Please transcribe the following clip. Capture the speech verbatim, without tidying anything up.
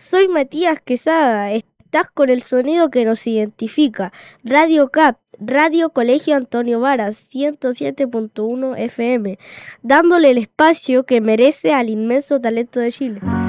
Soy Matías Quesada. Estás con el sonido que nos identifica. Radio C A P, Radio Colegio Antonio Varas, ciento siete punto uno F M, dándole el espacio que merece al inmenso talento de Chile.